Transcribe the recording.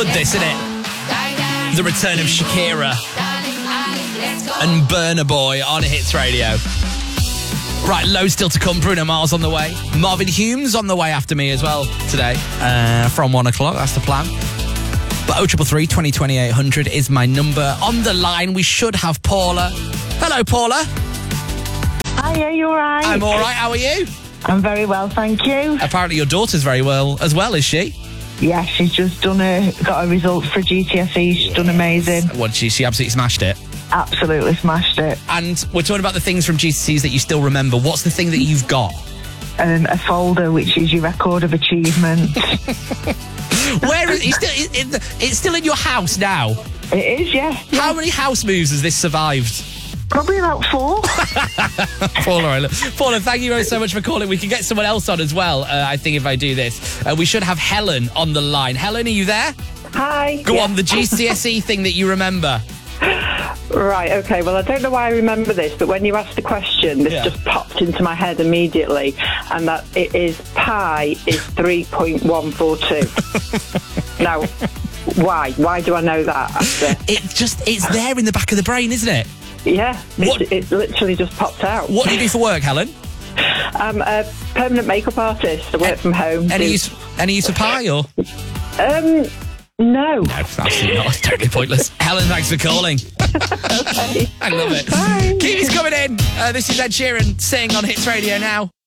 This, isn't it? The return of Shakira and Burna Boy on Hits Radio. Right, loads still to come. Bruno Mars on the way. Marvin Humes on the way after me as well today from 1 o'clock. That's the plan. But 0333 20 800 is my number. On the line, we should have Paula. Hello, Paula. Hi, are you all right? I'm all right. How are you? I'm very well, thank you. Apparently your daughter's very well as well, is she? Yeah, she's just got a result for GCSE. She's done amazing. What, she absolutely smashed it? Absolutely smashed it. And we're talking about the things from GCSEs that you still remember. What's the thing that you've got? A folder, which is your record of achievement. Where is it? It's still in your house now? It is, yeah. How many house moves has this survived? Probably about 4. Paula, thank you so much for calling. We can get someone else on as well, I think, if I do this. We should have Helen on the line. Helen, are you there? Hi. Go on, the GCSE thing that you remember. Right, okay. Well, I don't know why I remember this, but when you asked the question, this just popped into my head immediately, and that it is pi is 3.142. Now, why? Why do I know that? It's there in the back of the brain, isn't it? Yeah, it literally just popped out. What do you do for work, Helen? I'm a permanent makeup artist. I work from home. Any use of pi, or? No. No, absolutely not. It's totally pointless. Helen, thanks for calling. Okay. I love it. Bye. Keep coming in. This is Ed Sheeran, sing on Hits Radio now.